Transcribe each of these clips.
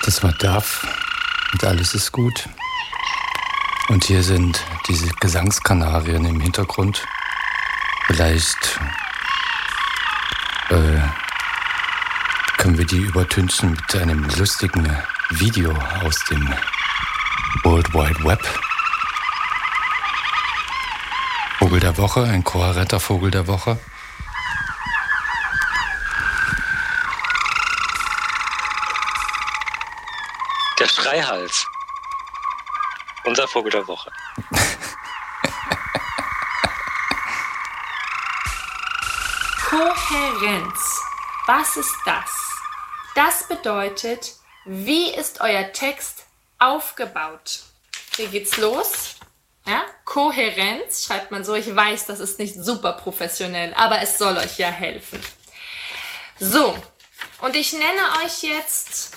Das war Duff und alles ist gut. Und hier sind diese Gesangskanarien im Hintergrund. Vielleicht können wir die übertünchen mit einem lustigen Video aus dem World Wide Web. Vogel der Woche, ein kohärenter Vogel der Woche. Der Schreihals. Unser Vogel der Woche. Kohärenz. Was ist das? Das bedeutet, wie ist euer Text aufgebaut? Hier geht's los. Ja? Kohärenz schreibt man so. Ich weiß, das ist nicht super professionell, aber es soll euch ja helfen. So, und ich nenne euch jetzt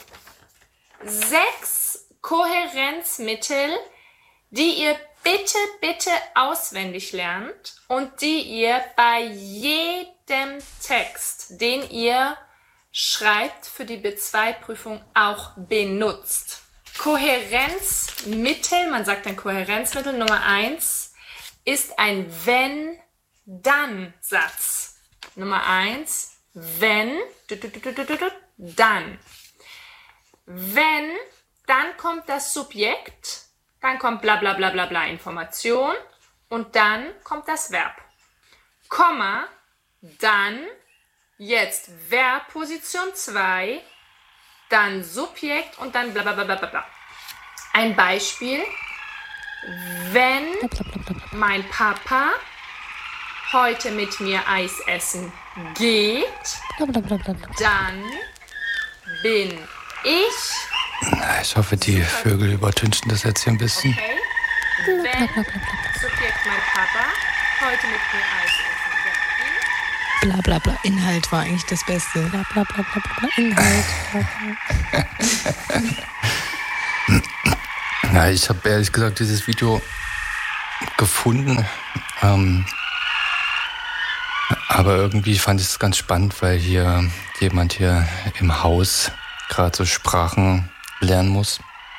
6 Kohärenzmittel, die ihr bitte auswendig lernt und die ihr bei jedem Text, den ihr schreibt für die B2-Prüfung, auch benutzt. Kohärenzmittel, man sagt ein Kohärenzmittel Nummer 1, ist ein Wenn-Dann-Satz. Nummer 1, wenn, dann. Wenn, dann kommt das Subjekt, dann kommt bla bla bla bla bla Information und dann kommt das Verb. Komma, dann, jetzt Verb, Position 2, dann Subjekt und dann bla bla bla bla bla. Ein Beispiel, wenn mein Papa heute mit mir Eis essen geht, dann bin ich... Ich hoffe, die Vögel übertünchen das jetzt hier ein bisschen. Okay. Wenn Subjekt mein Papa heute mit mir Eis essen geht. Bla bla bla. Inhalt war eigentlich das Beste. Bla bla bla bla bla. Inhalt. Ja, ich habe ehrlich gesagt dieses Video gefunden. Aber irgendwie fand ich es ganz spannend, weil hier jemand hier im Haus gerade so Sprachen lernen muss.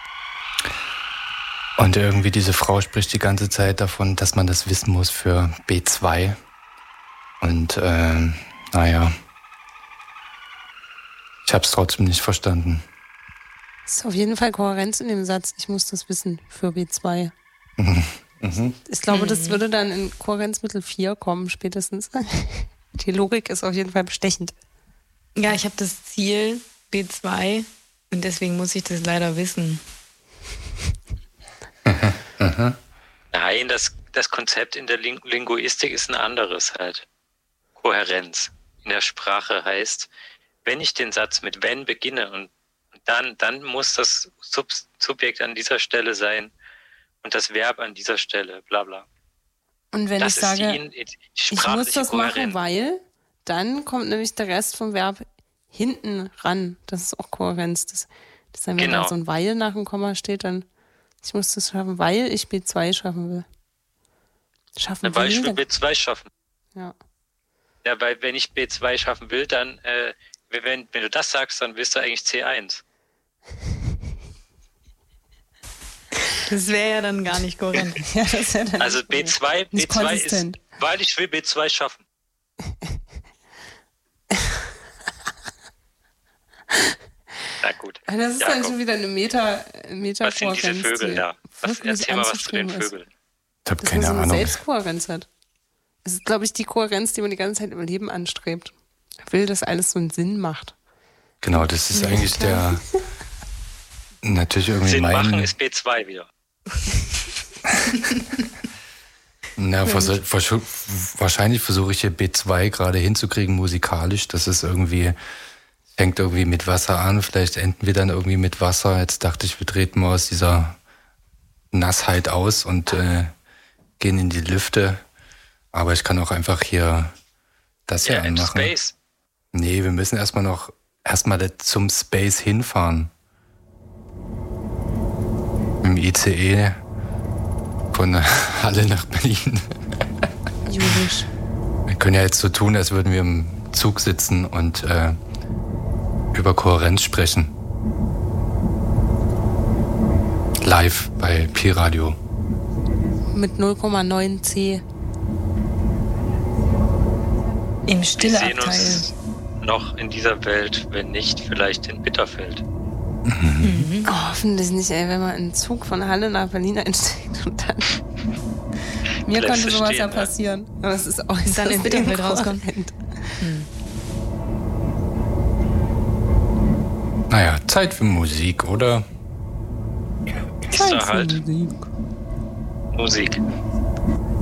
Und irgendwie diese Frau spricht die ganze Zeit davon, dass man das wissen muss für B2. Und naja, ich habe es trotzdem nicht verstanden. Es ist auf jeden Fall Kohärenz in dem Satz. Ich muss das wissen für B2. Ich glaube, das würde dann in Kohärenzmittel 4 kommen, spätestens. Die Logik ist auf jeden Fall bestechend. Ja, ich habe das Ziel B2 und deswegen muss ich das leider wissen. Nein, das Konzept in der Linguistik ist ein anderes halt. Kohärenz in der Sprache heißt, wenn ich den Satz mit wenn beginne und dann muss das Subjekt an dieser Stelle sein und das Verb an dieser Stelle, bla bla. Und wenn das ich sage, ich muss das machen, weil, dann kommt nämlich der Rest vom Verb hinten ran. Das ist auch Kohärenz. Das dann, wenn da so ein weil nach dem Komma steht, dann ich muss das schaffen, weil ich B2 schaffen will. Weil ich will B2 schaffen. Ja. Ja, weil wenn ich B2 schaffen will, dann, wenn du das sagst, dann willst du eigentlich C1. Das wäre ja dann gar nicht kohärent. Ja, das dann also B2 ist, weil ich will B2 schaffen. Na gut. Das ist Jakob. dann schon wieder eine Meta-Kohärenz. Was sind diese Vögel da? Erzähl mal was zu den Vögeln. Ich habe keine Dass man so eine Ahnung. Selbstkohärenz hat. Das ist, glaube ich, die Kohärenz, die man die ganze Zeit im Leben anstrebt. Will, dass alles so einen Sinn macht. Genau, das ist eigentlich der... Natürlich irgendwie Sinn mein... machen ist B2 wieder. Na, wahrscheinlich versuche ich hier B2 gerade hinzukriegen musikalisch. Das ist irgendwie... Fängt irgendwie mit Wasser an, vielleicht enden wir dann irgendwie mit Wasser. Jetzt dachte ich, wir treten mal aus dieser Nassheit aus und gehen in die Lüfte. Aber ich kann auch einfach hier das hier anmachen. Space. Nee, wir müssen erstmal zum Space hinfahren. Im ICE von Halle nach Berlin. Julisch. Wir können ja jetzt so tun, als würden wir im Zug sitzen und über Kohärenz sprechen. Live bei Pi-Radio. Mit 0,9 C. Im Wir sehen Stilleabteil. uns noch in dieser Welt, wenn nicht, vielleicht in Bitterfeld. Oh, hoffentlich nicht, ey, wenn man einen Zug von Halle nach Berlin einsteigt und dann... Mir Bleibst könnte du sowas stehen, ja ja. passieren. Aber es ist äußerst Dann in Bitterfeld rauskommen. inkohärent. Naja, Zeit für Musik, oder? Ist da halt Musik.